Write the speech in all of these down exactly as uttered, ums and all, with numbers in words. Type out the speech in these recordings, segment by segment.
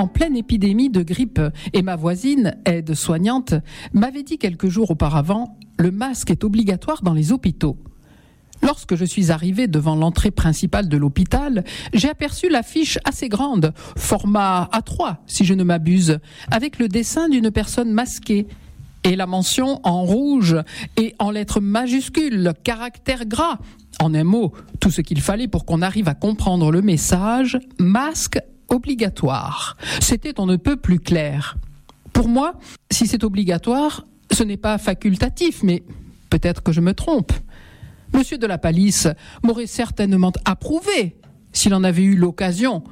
en pleine épidémie de grippe et ma voisine, aide-soignante, m'avait dit quelques jours auparavant « Le masque est obligatoire dans les hôpitaux ». Lorsque je suis arrivée devant l'entrée principale de l'hôpital, j'ai aperçu l'affiche assez grande, format A trois si je ne m'abuse, avec le dessin d'une personne masquée et la mention en rouge et en lettres majuscules, caractères gras. En un mot, tout ce qu'il fallait pour qu'on arrive à comprendre le message « masque obligatoire ». C'était on ne peut plus clair. Pour moi, si c'est obligatoire, ce n'est pas facultatif, mais peut-être que je me trompe. Monsieur de la Palisse m'aurait certainement approuvé s'il en avait eu l'occasion,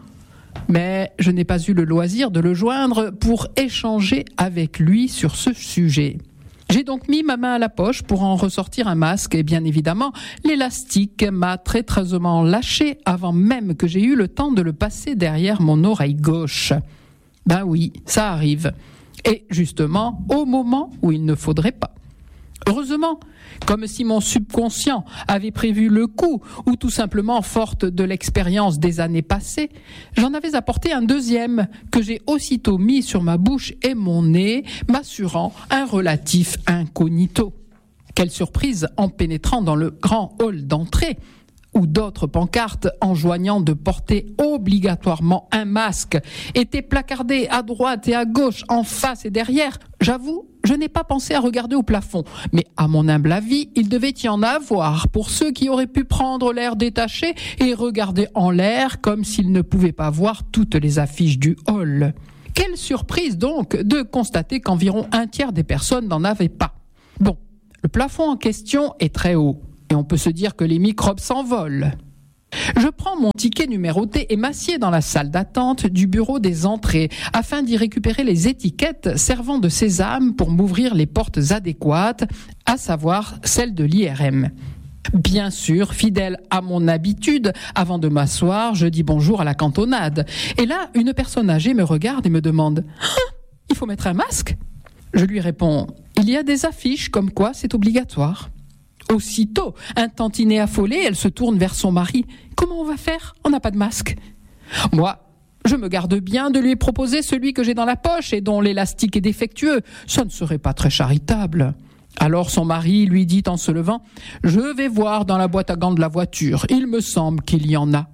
mais je n'ai pas eu le loisir de le joindre pour échanger avec lui sur ce sujet. J'ai donc mis ma main à la poche pour en ressortir un masque et bien évidemment, l'élastique m'a traîtreusement lâché avant même que j'ai eu le temps de le passer derrière mon oreille gauche. Ben oui, ça arrive. Et justement, au moment où il ne faudrait pas. Heureusement, comme si mon subconscient avait prévu le coup, ou tout simplement forte de l'expérience des années passées, j'en avais apporté un deuxième que j'ai aussitôt mis sur ma bouche et mon nez, m'assurant un relatif incognito. Quelle surprise en pénétrant dans le grand hall d'entrée, où d'autres pancartes enjoignant de porter obligatoirement un masque étaient placardées à droite et à gauche, en face et derrière. J'avoue, je n'ai pas pensé à regarder au plafond, mais à mon humble avis, il devait y en avoir pour ceux qui auraient pu prendre l'air détaché et regarder en l'air comme s'ils ne pouvaient pas voir toutes les affiches du hall. Quelle surprise donc de constater qu'environ un tiers des personnes n'en avaient pas. Bon, le plafond en question est très haut. Et on peut se dire que les microbes s'envolent. Je prends mon ticket numéroté et m'assieds dans la salle d'attente du bureau des entrées afin d'y récupérer les étiquettes servant de sésame pour m'ouvrir les portes adéquates, à savoir celles de l'I R M. Bien sûr, fidèle à mon habitude, avant de m'asseoir, je dis bonjour à la cantonade. Et là, une personne âgée me regarde et me demande « Ah, il faut mettre un masque ?» Je lui réponds « Il y a des affiches comme quoi c'est obligatoire. » Aussitôt, un tantinet affolé, elle se tourne vers son mari. « Comment on va faire ? On n'a pas de masque. » Moi, je me garde bien de lui proposer celui que j'ai dans la poche et dont l'élastique est défectueux. Ça ne serait pas très charitable. Alors son mari lui dit en se levant « Je vais voir dans la boîte à gants de la voiture. Il me semble qu'il y en a. »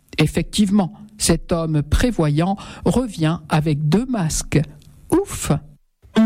Effectivement, cet homme prévoyant revient avec deux masques. Ouf !